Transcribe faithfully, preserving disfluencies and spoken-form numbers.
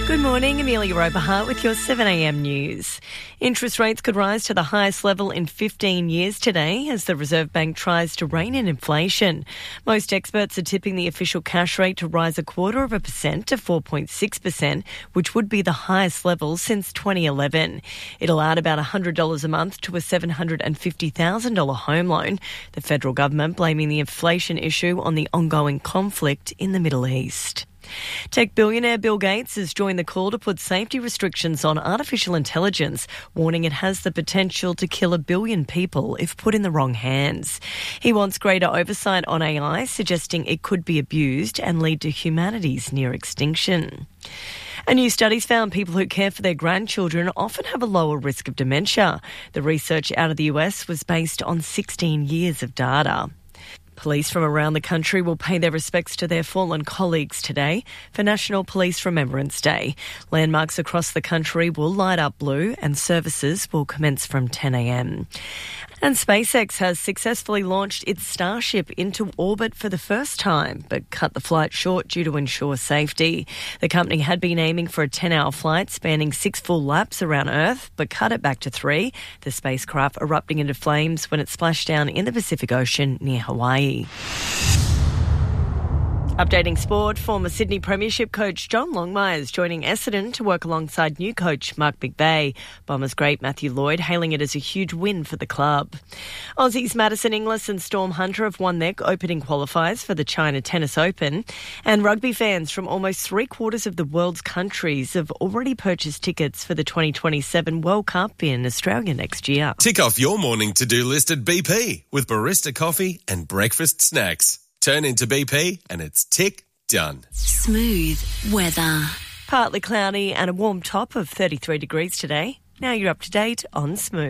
Good morning, Amelia Oberhart with your seven a m news. Interest rates could rise to the highest level in fifteen years today as the Reserve Bank tries to rein in inflation. Most experts are tipping the official cash rate to rise a quarter of a percent to four point six percent, which would be the highest level since twenty eleven. It'll add about one hundred dollars a month to a seven hundred fifty thousand dollars home loan, the federal government blaming the inflation issue on the ongoing conflict in the Middle East. Tech billionaire Bill Gates has joined the call to put safety restrictions on artificial intelligence, warning it has the potential to kill a billion people if put in the wrong hands. He wants greater oversight on A I, suggesting it could be abused and lead to humanity's near extinction. A new study's found people who care for their grandchildren often have a lower risk of dementia. The research out of the U S was based on sixteen years of data. Police from around the country will pay their respects to their fallen colleagues today for National Police Remembrance Day. Landmarks across the country will light up blue and services will commence from ten a m. And SpaceX has successfully launched its Starship into orbit for the first time, but cut the flight short due to ensure safety. The company had been aiming for a ten-hour flight spanning six full laps around Earth, but cut it back to three, the spacecraft erupting into flames when it splashed down in the Pacific Ocean near Hawaii. Updating sport, former Sydney Premiership coach John Longmire is joining Essendon to work alongside new coach Mark McVeigh. Bombers great Matthew Lloyd hailing it as a huge win for the club. Aussies Madison Inglis and Storm Hunter have won their opening qualifiers for the China Tennis Open. And rugby fans from almost three quarters of the world's countries have already purchased tickets for the twenty twenty-seven World Cup in Australia next year. Tick off your morning to-do list at B P with barista coffee and breakfast snacks. Turn into B P and it's tick done. Smooth weather. Partly cloudy and a warm top of thirty-three degrees today. Now you're up to date on Smooth.